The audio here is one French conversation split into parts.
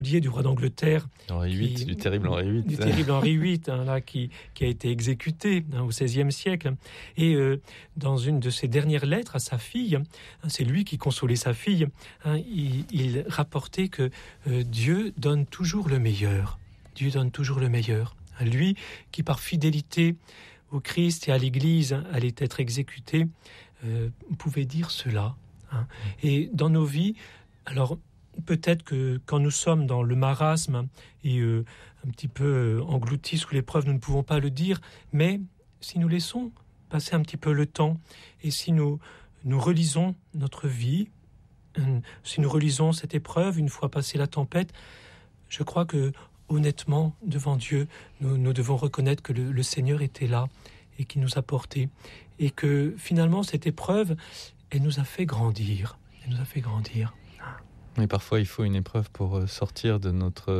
du roi d'Angleterre. Henri VIII, du terrible Henri VIII. Du terrible Henri VIII, qui a été exécuté au XVIe siècle. Et dans une de ses dernières lettres à sa fille, c'est lui qui consolait sa fille, il rapportait que Dieu donne toujours le meilleur. Dieu donne toujours le meilleur. Lui qui, par fidélité au Christ et à l'Église, allait être exécuté, pouvait dire cela. Et dans nos vies, alors peut-être que quand nous sommes dans le marasme et un petit peu engloutis sous l'épreuve, nous ne pouvons pas le dire, mais si nous laissons passer un petit peu le temps et si nous relisons notre vie, si nous relisons cette épreuve une fois passée la tempête, je crois que honnêtement, devant Dieu, nous devons reconnaître que le Seigneur était là et qu'il nous a portés. Et que finalement, cette épreuve, elle nous a fait grandir. Elle nous a fait grandir. Mais parfois, il faut une épreuve pour sortir de notre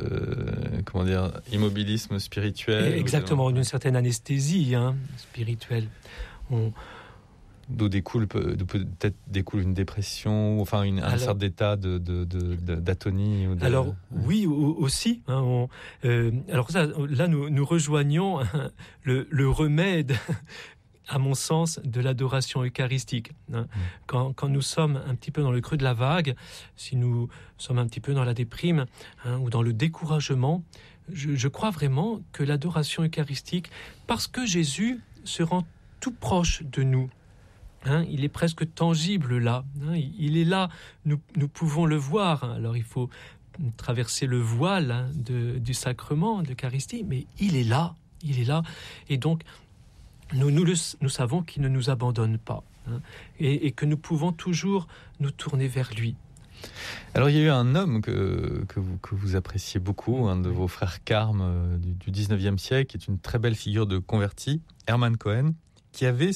immobilisme spirituel. Exactement, d'une certaine anesthésie spirituelle. D'où peut-être découle une dépression, enfin un certain état d'atonie. Alors oui, aussi. Alors ça, là, nous rejoignons le remède, à mon sens, de l'adoration eucharistique. Quand nous sommes un petit peu dans le creux de la vague, si nous sommes un petit peu dans la déprime ou dans le découragement, je crois vraiment que l'adoration eucharistique, parce que Jésus se rend tout proche de nous, il est presque tangible là. Il est là, nous pouvons le voir. Alors il faut traverser le voile du sacrement, de l'Eucharistie, mais il est là. Et donc, nous savons qu'il ne nous abandonne pas et que nous pouvons toujours nous tourner vers lui. Alors il y a eu un homme que vous appréciez beaucoup, un de vos frères carmes du 19e siècle, qui est une très belle figure de converti, Hermann Cohen, qui avait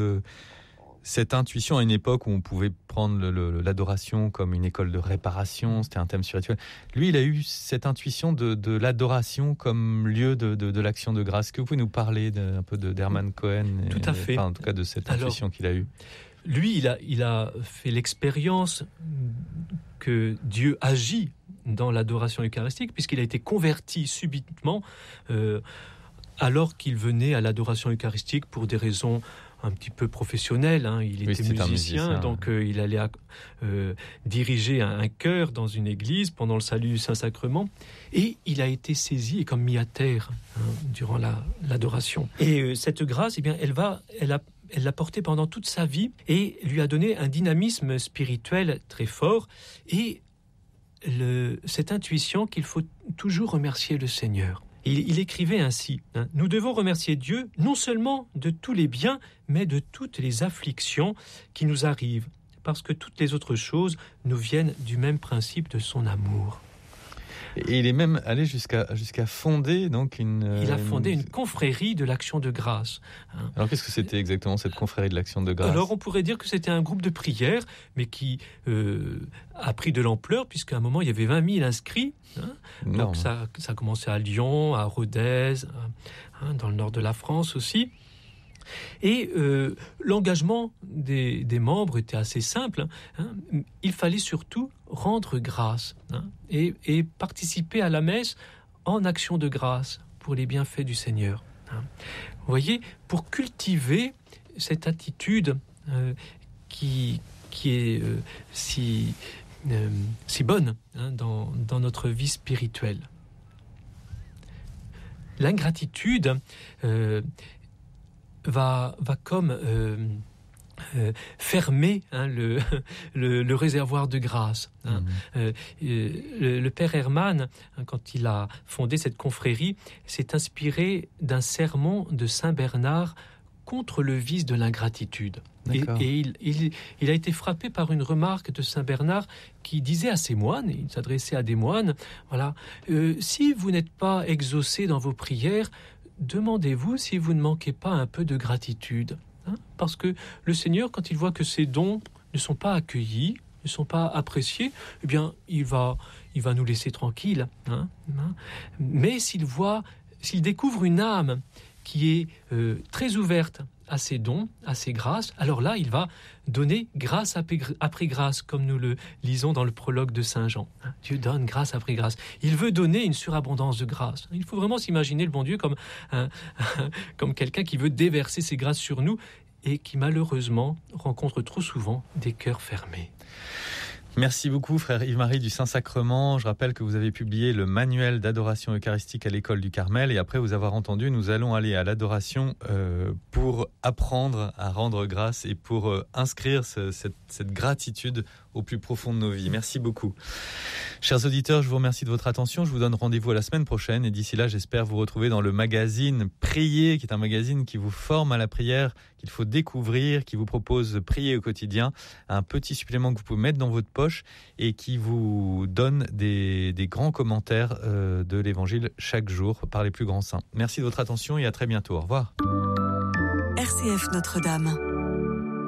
cette intuition à une époque où on pouvait prendre l'adoration comme une école de réparation, c'était un thème spirituel. Lui, il a eu cette intuition de l'adoration comme lieu de l'action de grâce. Est-ce que vous pouvez nous parler un peu d'Hermann Cohen? Tout à fait. En tout cas, de cette intuition qu'il a eue. Lui, il a fait l'expérience que Dieu agit dans l'adoration eucharistique, puisqu'il a été converti subitement alors qu'il venait à l'adoration eucharistique pour des raisons un petit peu professionnelles. Il était musicien, donc il allait diriger un chœur dans une église pendant le salut du Saint-Sacrement, et il a été saisi et comme mis à terre durant l'adoration. Et cette grâce, elle l'a porté pendant toute sa vie et lui a donné un dynamisme spirituel très fort et cette intuition qu'il faut toujours remercier le Seigneur. Il écrivait ainsi, nous devons remercier Dieu non seulement de tous les biens, mais de toutes les afflictions qui nous arrivent, parce que toutes les autres choses nous viennent du même principe de son amour. Et il est même allé jusqu'à fonder donc Il a fondé une confrérie de l'Action de grâce. Alors qu'est-ce que c'était exactement cette confrérie de l'Action de grâce? Alors on pourrait dire que c'était un groupe de prière, mais qui a pris de l'ampleur, puisqu'à un moment il y avait 20 000 inscrits. Donc ça a commencé à Lyon, à Rodez, dans le nord de la France aussi. Et l'engagement des membres était assez simple. Il fallait surtout rendre grâce et participer à la messe en action de grâce pour les bienfaits du Seigneur. Vous voyez, pour cultiver cette attitude qui est si bonne dans notre vie spirituelle. L'ingratitude va comme fermer le réservoir de grâce. Le père Hermann, quand il a fondé cette confrérie, s'est inspiré d'un sermon de Saint Bernard contre le vice de l'ingratitude. Et il a été frappé par une remarque de Saint Bernard qui disait à ses moines, il s'adressait à des moines, si vous n'êtes pas exaucés dans vos prières, demandez-vous si vous ne manquez pas un peu de gratitude. Parce que le Seigneur, quand il voit que ses dons ne sont pas accueillis, ne sont pas appréciés, eh bien, il va nous laisser tranquilles. Mais s'il découvre une âme qui est très ouverte à ses dons, à ses grâces, alors là, il va donner grâce après grâce, comme nous le lisons dans le prologue de Saint Jean. Dieu donne grâce après grâce. Il veut donner une surabondance de grâce. Il faut vraiment s'imaginer le bon Dieu comme quelqu'un qui veut déverser ses grâces sur nous et qui malheureusement rencontre trop souvent des cœurs fermés. Merci beaucoup, frère Yves-Marie du Saint-Sacrement. Je rappelle que vous avez publié le manuel d'adoration eucharistique à l'école du Carmel. Et après vous avoir entendu, nous allons aller à l'adoration pour apprendre à rendre grâce et pour inscrire cette gratitude au plus profond de nos vies. Merci beaucoup. Chers auditeurs, je vous remercie de votre attention. Je vous donne rendez-vous à la semaine prochaine. Et d'ici là, j'espère vous retrouver dans le magazine Prier, qui est un magazine qui vous forme à la prière, qu'il faut découvrir, qui vous propose de prier au quotidien. Un petit supplément que vous pouvez mettre dans votre poche et qui vous donne des grands commentaires de l'Évangile chaque jour par les plus grands saints. Merci de votre attention et à très bientôt. Au revoir. RCF Notre-Dame.